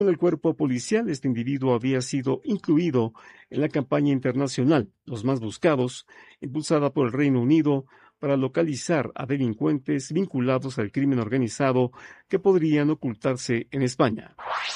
En el cuerpo policial, este individuo había sido incluido en la campaña internacional Los Más Buscados, impulsada por el Reino Unido para localizar a delincuentes vinculados al crimen organizado que podrían ocultarse en España.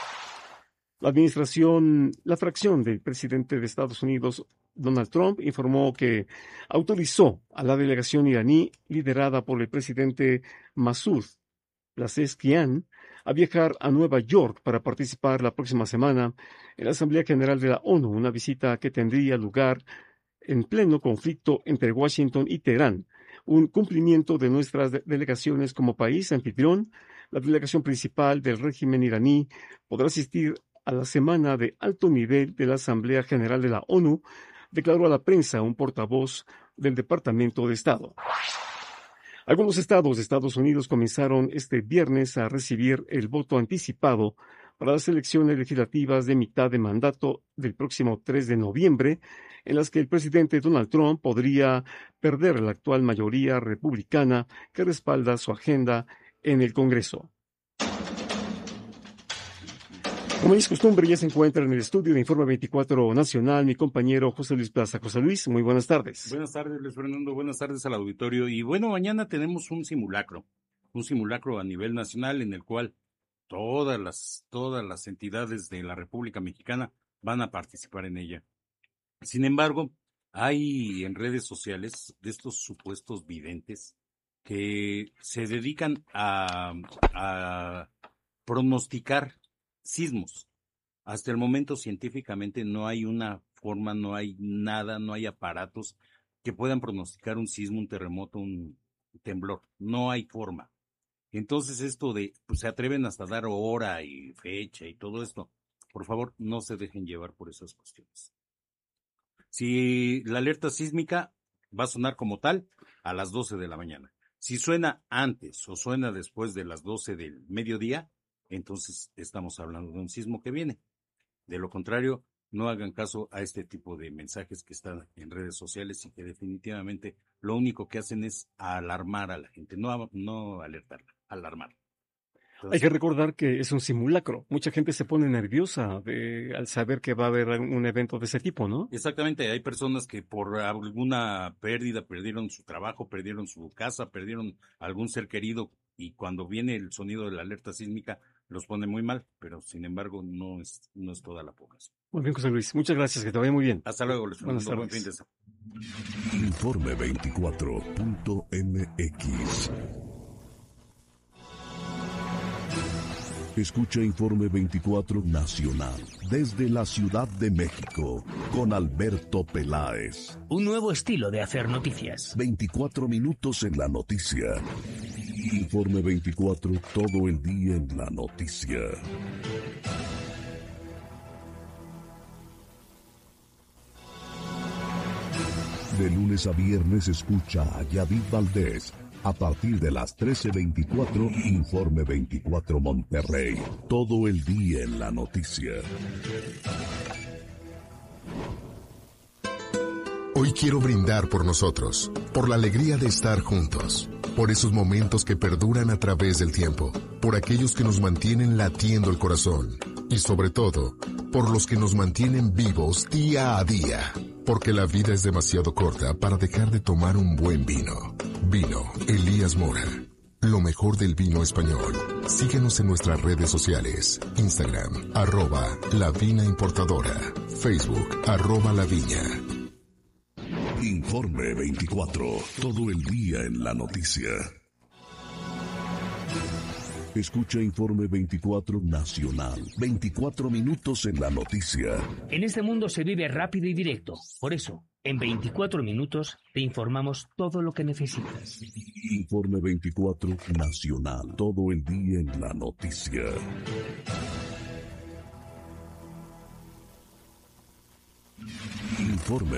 La fracción del presidente de Estados Unidos, Donald Trump, informó que autorizó a la delegación iraní liderada por el presidente Masoud Pezeshkian a viajar a Nueva York para participar la próxima semana en la Asamblea General de la ONU, una visita que tendría lugar en pleno conflicto entre Washington y Teherán, un cumplimiento de nuestras delegaciones como país anfitrión. La delegación principal del régimen iraní podrá asistir a la semana de alto nivel de la Asamblea General de la ONU, declaró a la prensa un portavoz del Departamento de Estado. Algunos estados de Estados Unidos comenzaron este viernes a recibir el voto anticipado para las elecciones legislativas de mitad de mandato del próximo 3 de noviembre, en las que el presidente Donald Trump podría perder la actual mayoría republicana que respalda su agenda en el Congreso. Como es costumbre, ya se encuentra en el estudio de Informe 24 Nacional mi compañero José Luis Plaza. José Luis, muy buenas tardes. Buenas tardes, Luis Fernando. Buenas tardes al auditorio. Y bueno, mañana tenemos un simulacro a nivel nacional en el cual todas las entidades de la República Mexicana van a participar en ella. Sin embargo, hay en redes sociales de estos supuestos videntes que se dedican a pronosticar sismos. Hasta el momento, científicamente, no hay una forma, no hay nada, no hay aparatos que puedan pronosticar un sismo, un terremoto, un temblor. No hay forma. Entonces, esto de, pues se atreven hasta dar hora y fecha y todo esto. Por favor, no se dejen llevar por esas cuestiones. Si la alerta sísmica va a sonar como tal a las 12 de la mañana. Si suena antes o suena después de las 12 del mediodía, entonces estamos hablando de un sismo que viene. De lo contrario, no hagan caso a este tipo de mensajes que están en redes sociales y que definitivamente lo único que hacen es alarmar a la gente, no alertarla, alarmarla. Hay que recordar que es un simulacro. Mucha gente se pone nerviosa al saber que va a haber un evento de ese tipo, ¿no? Exactamente, hay personas que por alguna pérdida perdieron su trabajo, perdieron su casa, perdieron algún ser querido y cuando viene el sonido de la alerta sísmica los pone muy mal, pero sin embargo no es toda la población. Muy bien, José Luis. Muchas gracias, que te vaya muy bien. Hasta luego, les Buenas tardes. Buen fin de semana. Informe 24.mx. Escucha Informe 24 Nacional desde la Ciudad de México con Alberto Peláez. Un nuevo estilo de hacer noticias. 24 minutos en la noticia. Informe 24, todo el día en la noticia. De lunes a viernes escucha a Yadid Valdés. A partir de las 13:24, Informe 24 Monterrey. Todo el día en la noticia. Hoy quiero brindar por nosotros, por la alegría de estar juntos, por esos momentos que perduran a través del tiempo, por aquellos que nos mantienen latiendo el corazón y sobre todo, por los que nos mantienen vivos día a día, porque la vida es demasiado corta para dejar de tomar un buen vino. Vino Elías Mora, lo mejor del vino español. Síguenos en nuestras redes sociales, Instagram, @La Vina Importadora, Facebook, @La Viña. Informe 24, todo el día en la noticia. Escucha Informe 24 Nacional, 24 minutos en la noticia. En este mundo se vive rápido y directo. Por eso, en 24 minutos te informamos todo lo que necesitas. Informe 24 Nacional, todo el día en la noticia. Informe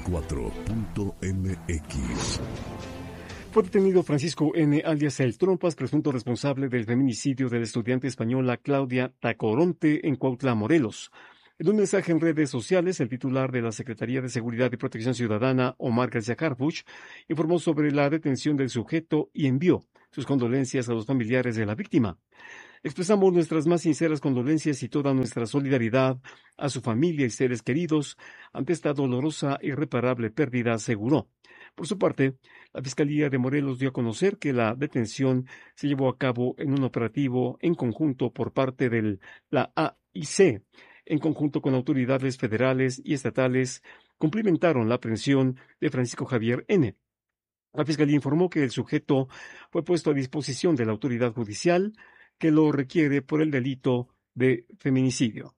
24.mx. Fue detenido Francisco N. alias El Trompas, presunto responsable del feminicidio de la estudiante española Claudia Tacoronte en Cuautla, Morelos. En un mensaje en redes sociales, el titular de la Secretaría de Seguridad y Protección Ciudadana, Omar García Harfuch, informó sobre la detención del sujeto y envió sus condolencias a los familiares de la víctima. Expresamos nuestras más sinceras condolencias y toda nuestra solidaridad a su familia y seres queridos ante esta dolorosa e irreparable pérdida, aseguró. Por su parte, la Fiscalía de Morelos dio a conocer que la detención se llevó a cabo en un operativo en conjunto por parte de la AIC, en conjunto con autoridades federales y estatales, cumplimentaron la aprehensión de Francisco Javier N. La Fiscalía informó que el sujeto fue puesto a disposición de la autoridad judicial que lo requiere por el delito de feminicidio.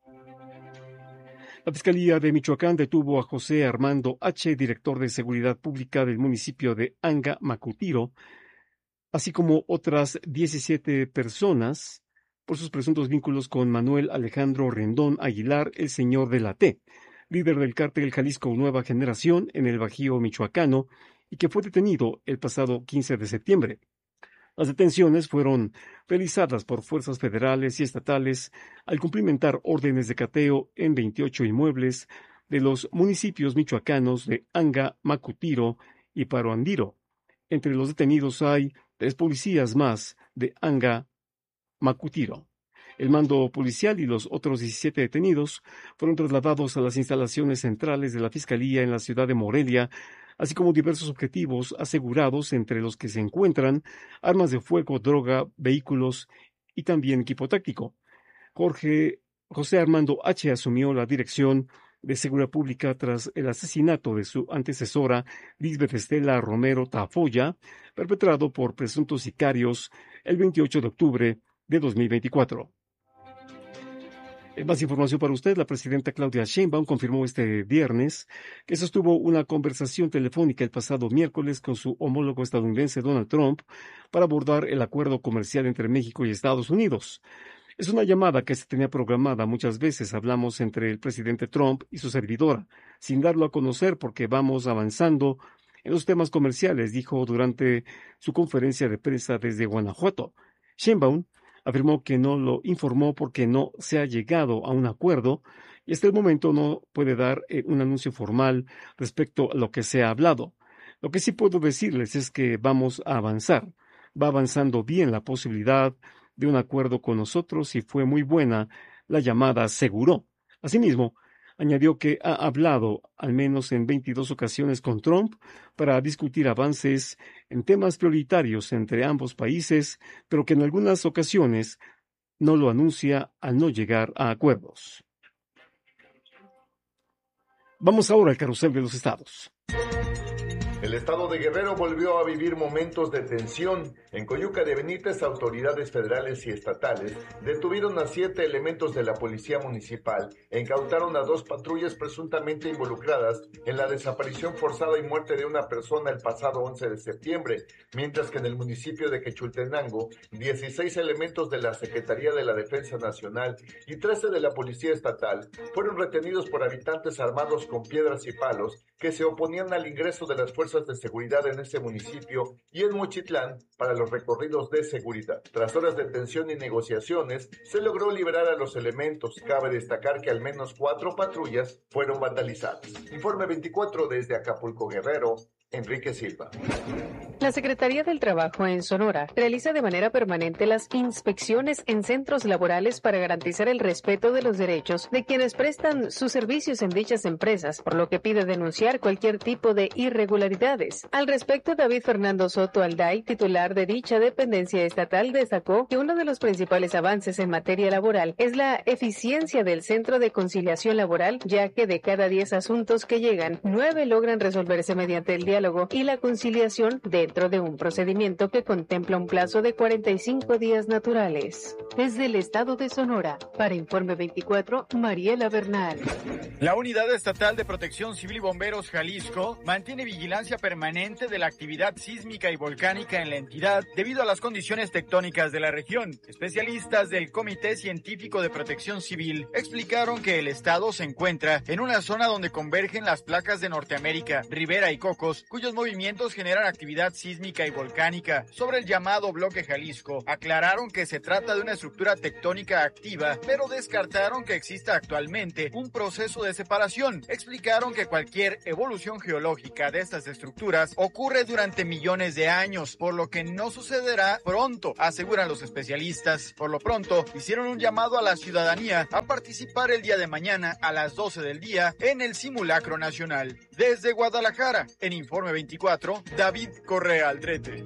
La Fiscalía de Michoacán detuvo a José Armando H., director de Seguridad Pública del municipio de Anga Macutiro, así como otras 17 personas por sus presuntos vínculos con Manuel Alejandro Rendón Aguilar, el señor de la T, líder del cártel Jalisco Nueva Generación en el Bajío michoacano, y que fue detenido el pasado 15 de septiembre. Las detenciones fueron realizadas por fuerzas federales y estatales al cumplimentar órdenes de cateo en 28 inmuebles de los municipios michoacanos de Anga, Macutiro y Paroandiro. Entre los detenidos hay 3 policías más de Anga, Macutiro. El mando policial y los otros 17 detenidos fueron trasladados a las instalaciones centrales de la Fiscalía en la ciudad de Morelia, así como diversos objetivos asegurados, entre los que se encuentran armas de fuego, droga, vehículos y también equipo táctico. José Armando H. asumió la dirección de Seguridad Pública tras el asesinato de su antecesora, Lisbeth Estela Romero Tafoya, perpetrado por presuntos sicarios el 28 de octubre de 2024. Más información para usted. La presidenta Claudia Sheinbaum confirmó este viernes que sostuvo una conversación telefónica el pasado miércoles con su homólogo estadounidense Donald Trump para abordar el acuerdo comercial entre México y Estados Unidos. Es una llamada que se tenía programada muchas veces. Hablamos entre el presidente Trump y su servidora, sin darlo a conocer porque vamos avanzando en los temas comerciales, dijo durante su conferencia de prensa desde Guanajuato. Sheinbaum afirmó que no lo informó porque no se ha llegado a un acuerdo y hasta el momento no puede dar un anuncio formal respecto a lo que se ha hablado. Lo que sí puedo decirles es que vamos a avanzar. Va avanzando bien la posibilidad de un acuerdo con nosotros y fue muy buena la llamada, aseguró. Asimismo, añadió que ha hablado al menos en 22 ocasiones con Trump para discutir avances en temas prioritarios entre ambos países, pero que en algunas ocasiones no lo anuncia al no llegar a acuerdos. Vamos ahora al carrusel de los estados. El estado de Guerrero volvió a vivir momentos de tensión. En Coyuca de Benítez, autoridades federales y estatales detuvieron a 7 elementos de la policía municipal e incautaron a 2 patrullas presuntamente involucradas en la desaparición forzada y muerte de una persona el pasado 11 de septiembre, mientras que en el municipio de Quechultenango, 16 elementos de la Secretaría de la Defensa Nacional y 13 de la Policía Estatal fueron retenidos por habitantes armados con piedras y palos que se oponían al ingreso de las fuerzas de seguridad en ese municipio y en Mochitlán para los recorridos de seguridad. Tras horas de tensión y negociaciones, se logró liberar a los elementos. Cabe destacar que al menos 4 patrullas fueron vandalizadas. Informe 24 desde Acapulco, Guerrero, Enrique Silva. La Secretaría del Trabajo en Sonora realiza de manera permanente las inspecciones en centros laborales para garantizar el respeto de los derechos de quienes prestan sus servicios en dichas empresas, por lo que pide denunciar cualquier tipo de irregularidades. Al respecto, David Fernando Soto Alday, titular de dicha dependencia estatal, destacó que uno de los principales avances en materia laboral es la eficiencia del Centro de Conciliación Laboral, ya que de cada 10 asuntos que llegan, 9 logran resolverse mediante el diálogo y la conciliación dentro de un procedimiento que contempla un plazo de 45 días naturales. Desde el estado de Sonora, para Informe 24, Mariela Bernal. La Unidad Estatal de Protección Civil y Bomberos Jalisco mantiene vigilancia permanente de la actividad sísmica y volcánica en la entidad debido a las condiciones tectónicas de la región. Especialistas del Comité Científico de Protección Civil explicaron que el estado se encuentra en una zona donde convergen las placas de Norteamérica, Ribera y Cocos, cuyos movimientos generan actividad sísmica y volcánica. Sobre el llamado bloque Jalisco, aclararon que se trata de una estructura tectónica activa, pero descartaron que exista actualmente un proceso de separación. Explicaron que cualquier evolución geológica de estas estructuras ocurre durante millones de años, por lo que no sucederá pronto, aseguran los especialistas. Por lo pronto, hicieron un llamado a la ciudadanía a participar el día de mañana a las 12 del día en el simulacro nacional. Desde Guadalajara, en Informe 24, David Correa Aldrete.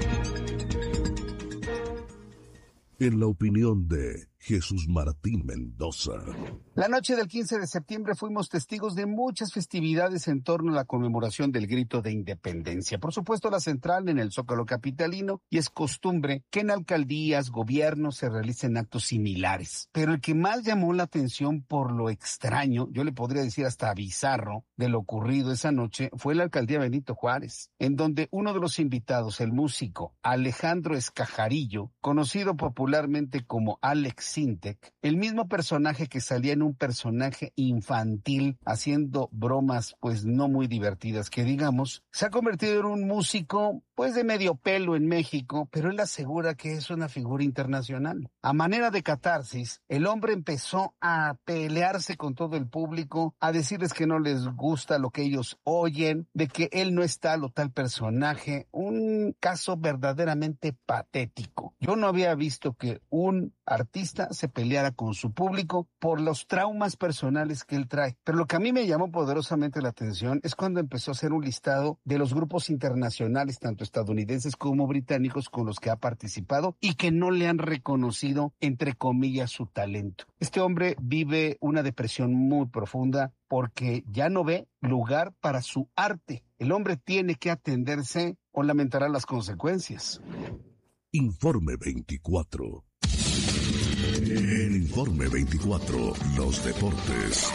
En la opinión de Jesús Martín Mendoza. La noche del 15 de septiembre fuimos testigos de muchas festividades en torno a la conmemoración del grito de independencia. Por supuesto, la central en el Zócalo capitalino, y es costumbre que en alcaldías, gobiernos se realicen actos similares. Pero el que más llamó la atención por lo extraño, yo le podría decir hasta bizarro, de lo ocurrido esa noche, fue la alcaldía Benito Juárez, en donde uno de los invitados, el músico Alejandro Escajarillo, conocido popularmente como Alex Sintek, el mismo personaje que salía en un personaje infantil haciendo bromas pues no muy divertidas que digamos, se ha convertido en un músico pues de medio pelo en México, pero él asegura que es una figura internacional. A manera de catarsis, el hombre empezó a pelearse con todo el público, a decirles que no les gusta lo que ellos oyen, de que él no es tal o tal personaje, un caso verdaderamente patético. Yo no había visto que un artista se peleara con su público por los traumas personales que él trae. Pero lo que a mí me llamó poderosamente la atención es cuando empezó a hacer un listado de los grupos internacionales, tanto estadounidenses como británicos, con los que ha participado y que no le han reconocido, entre comillas, su talento. Este hombre vive una depresión muy profunda porque ya no ve lugar para su arte. El hombre tiene que atenderse o lamentará las consecuencias. Informe 24. En Informe 24, los deportes.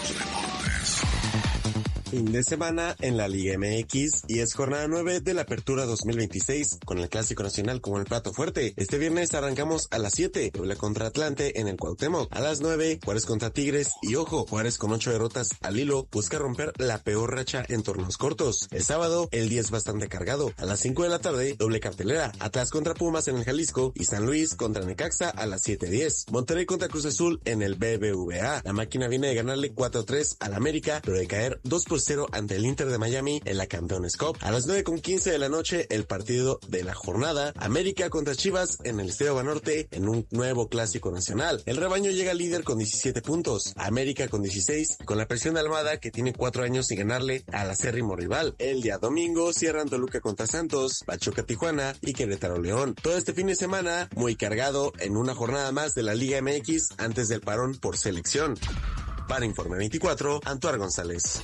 Fin de semana en la Liga MX y es jornada 9 de la Apertura 2026 con el Clásico Nacional como el plato fuerte. Este viernes arrancamos a las 7, Puebla contra Atlante en el Cuauhtémoc. A las 9, Juárez contra Tigres y ojo, Juárez con 8 derrotas al hilo busca romper la peor racha en torneos cortos. El sábado, el día es bastante cargado. A las 5 de la tarde, doble cartelera. Atlas contra Pumas en el Jalisco y San Luis contra Necaxa a las 7:10. Monterrey contra Cruz Azul en el BBVA. La máquina viene de ganarle 4-3 al América, pero de caer 2-0 ante el Inter de Miami en la Campeones Cup. A las 9:15 de la noche, el partido de la jornada, América contra Chivas en el Estadio Banorte en un nuevo Clásico Nacional. El rebaño llega líder con 17 puntos, América con 16, con la presión de Almada que tiene 4 años sin ganarle al acérrimo rival. El día domingo cierran Toluca contra Santos, Pachuca Tijuana y Querétaro León. Todo este fin de semana muy cargado en una jornada más de la Liga MX antes del parón por selección. Para Informe 24, Antuar González.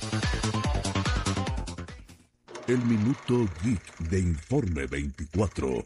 El Minuto Geek de Informe 24.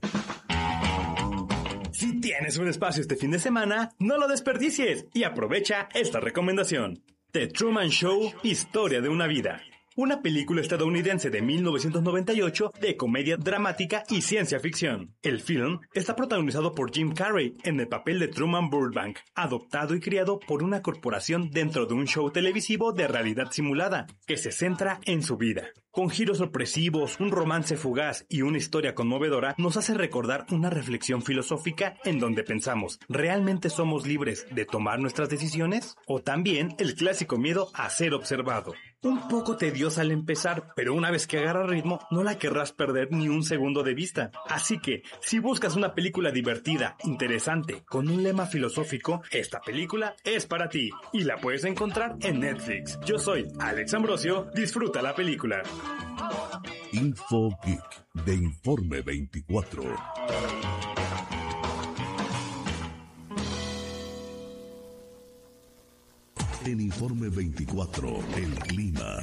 Si tienes un espacio este fin de semana, no lo desperdicies y aprovecha esta recomendación. The Truman Show, Historia de una vida. Una película estadounidense de 1998 de comedia dramática y ciencia ficción. El film está protagonizado por Jim Carrey en el papel de Truman Burbank, adoptado y criado por una corporación dentro de un show televisivo de realidad simulada, que se centra en su vida. Con giros sorpresivos, un romance fugaz y una historia conmovedora, nos hace recordar una reflexión filosófica en donde pensamos, ¿realmente somos libres de tomar nuestras decisiones? O también el clásico miedo a ser observado. Un poco tediosa al empezar, pero una vez que agarra ritmo, no la querrás perder ni un segundo de vista. Así que, si buscas una película divertida, interesante, con un lema filosófico, esta película es para ti y la puedes encontrar en Netflix. Yo soy Alex Ambrosio, disfruta la película. Info Geek de Informe 24. En Informe 24, el clima.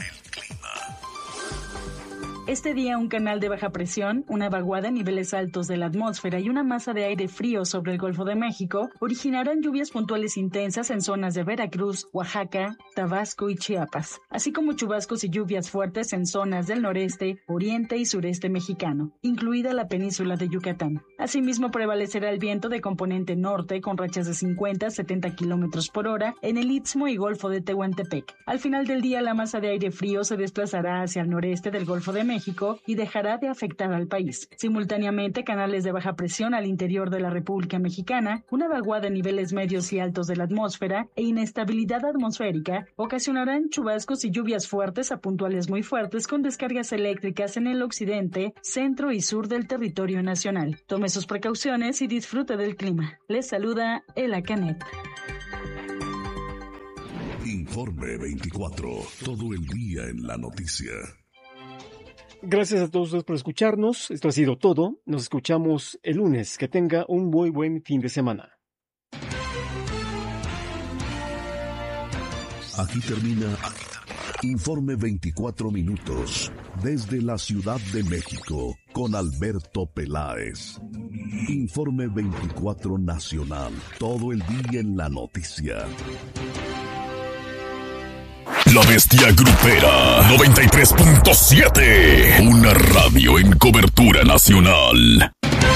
Este día un canal de baja presión, una vaguada en niveles altos de la atmósfera y una masa de aire frío sobre el Golfo de México originarán lluvias puntuales intensas en zonas de Veracruz, Oaxaca, Tabasco y Chiapas, así como chubascos y lluvias fuertes en zonas del noreste, oriente y sureste mexicano, incluida la península de Yucatán. Asimismo prevalecerá el viento de componente norte con rachas de 50 a 70 kilómetros por hora en el Istmo y Golfo de Tehuantepec. Al final del día la masa de aire frío se desplazará hacia el noreste del Golfo de México México y dejará de afectar al país. Simultáneamente, canales de baja presión al interior de la República Mexicana, una vaguada en niveles medios y altos de la atmósfera e inestabilidad atmosférica ocasionarán chubascos y lluvias fuertes a puntuales muy fuertes con descargas eléctricas en el occidente, centro y sur del territorio nacional. Tome sus precauciones y disfrute del clima. Les saluda Ela Canet. Informe 24. Todo el día en la noticia. Gracias a todos ustedes por escucharnos. Esto ha sido todo. Nos escuchamos el lunes. Que tenga un muy buen fin de semana. Aquí termina Informe 24 minutos desde la Ciudad de México con Alberto Peláez. Informe 24 nacional. Todo el día en la noticia. La Bestia Grupera 93.7. Una radio en cobertura nacional.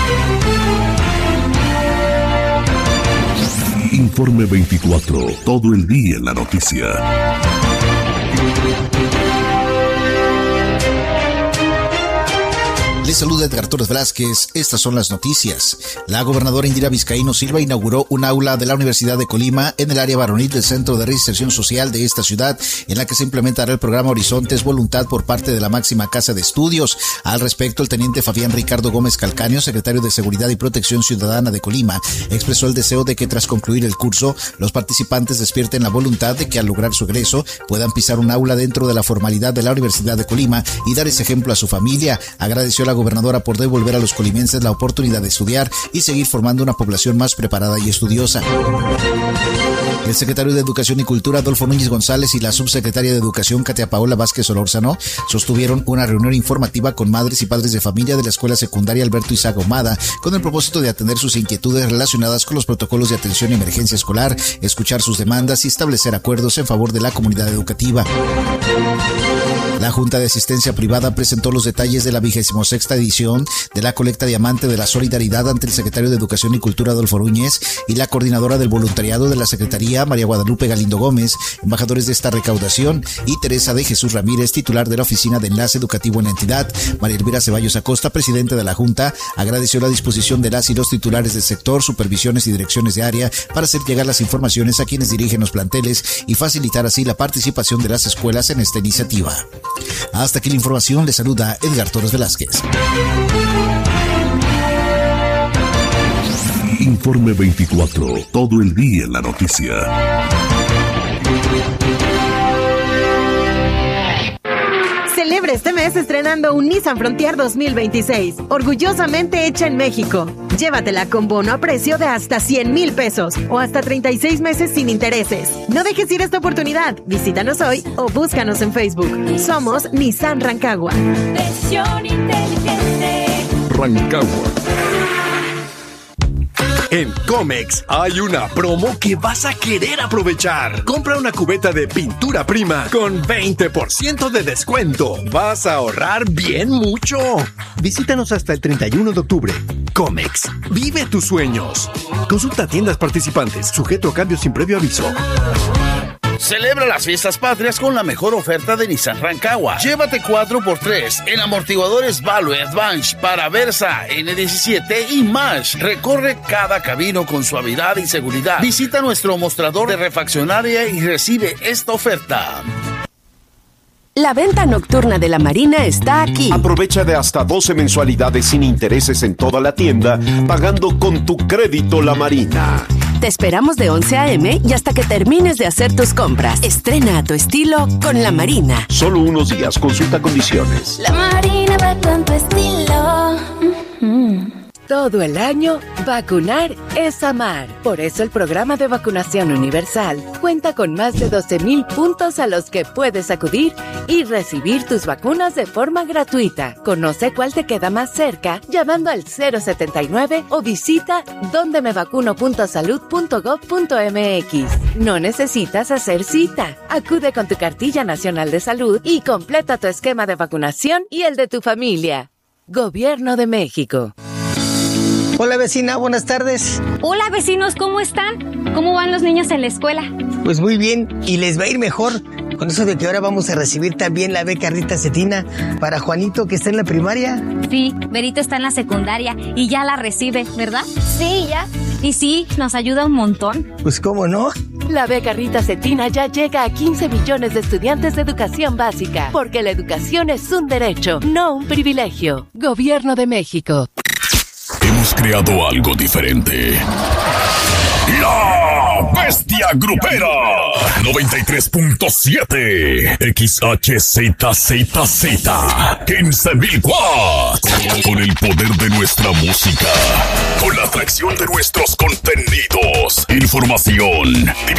Informe 24. Todo el día en la noticia. Les saluda Edgar Torres Velázquez. Estas son las noticias. La gobernadora Indira Vizcaíno Silva inauguró un aula de la Universidad de Colima en el área varonil del Centro de Reinserción Social de esta ciudad, en la que se implementará el programa Horizontes Voluntad por parte de la máxima casa de estudios. Al respecto, el teniente Fabián Ricardo Gómez Calcaño, secretario de Seguridad y Protección Ciudadana de Colima, expresó el deseo de que tras concluir el curso, los participantes despierten la voluntad de que al lograr su egreso puedan pisar un aula dentro de la formalidad de la Universidad de Colima y dar ese ejemplo a su familia. Agradeció a la gobernadora por devolver a los colimenses la oportunidad de estudiar y seguir formando una población más preparada y estudiosa. El secretario de Educación y Cultura, Adolfo Núñez González, y la subsecretaria de Educación, Katia Paola Vázquez Solórzano, sostuvieron una reunión informativa con madres y padres de familia de la Escuela Secundaria Alberto Isaac Ahumada, con el propósito de atender sus inquietudes relacionadas con los protocolos de atención y emergencia escolar, escuchar sus demandas y establecer acuerdos en favor de la comunidad educativa. La Junta de Asistencia Privada presentó los detalles de la 26ª edición de la colecta diamante de la solidaridad ante el secretario de Educación y Cultura, Adolfo Núñez, y la coordinadora del voluntariado de la Secretaría, María Guadalupe Galindo Gómez, embajadores de esta recaudación, y Teresa de Jesús Ramírez, titular de la Oficina de Enlace Educativo en la entidad. María Elvira Ceballos Acosta, presidenta de la Junta, agradeció la disposición de las y los titulares del sector, supervisiones y direcciones de área para hacer llegar las informaciones a quienes dirigen los planteles y facilitar así la participación de las escuelas en esta iniciativa. Hasta aquí la información. Les saluda Edgar Torres Velázquez. Informe 24. Todo el día en la noticia. Celebra este mes estrenando un Nissan Frontier 2026, orgullosamente hecha en México. Llévatela con bono a precio de hasta 100,000 pesos o hasta 36 meses sin intereses. No dejes ir esta oportunidad. Visítanos hoy o búscanos en Facebook. Somos Nissan Rancagua. Versión inteligente. Rancagua. En Comex hay una promo que vas a querer aprovechar. Compra una cubeta de pintura prima con 20% de descuento. Vas a ahorrar bien mucho. Visítanos hasta el 31 de octubre. Comex, vive tus sueños. Consulta tiendas participantes, sujeto a cambios sin previo aviso. Celebra las fiestas patrias con la mejor oferta de Nissan Rancagua. Llévate 4x3 en amortiguadores Value Advance para Versa, N17 y March. Recorre cada camino con suavidad y seguridad. Visita nuestro mostrador de refaccionaria y recibe esta oferta. La venta nocturna de La Marina está aquí. Aprovecha de hasta 12 mensualidades sin intereses en toda la tienda, pagando con tu crédito La Marina. Te esperamos de 11 a.m. y hasta que termines de hacer tus compras. Estrena a tu estilo con La Marina. Solo unos días, consulta condiciones. La Marina va con tu estilo. Todo el año, vacunar es amar. Por eso el programa de vacunación universal cuenta con más de 12,000 puntos a los que puedes acudir y recibir tus vacunas de forma gratuita. Conoce cuál te queda más cerca llamando al 079 o visita dondemevacuno.salud.gov.mx. No necesitas hacer cita. Acude con tu cartilla nacional de salud y completa tu esquema de vacunación y el de tu familia. Gobierno de México. Hola vecina, buenas tardes. Hola vecinos, ¿cómo están? ¿Cómo van los niños en la escuela? Pues muy bien, y les va a ir mejor con con eso de que ahora vamos a recibir también la beca Rita Cetina para Juanito, que está en la primaria. Sí, Berito está en la secundaria y ya la recibe, ¿verdad? Sí, ya. Y sí, nos ayuda un montón. Pues cómo no. La beca Rita Cetina ya llega a 15 millones de estudiantes de educación básica, porque la educación es un derecho, no un privilegio. Gobierno de México. Hemos creado algo diferente. La Bestia Grupera 93.7 XHZZZ 15,000 watts. Con el poder de nuestra música, con la atracción de nuestros contenidos, información,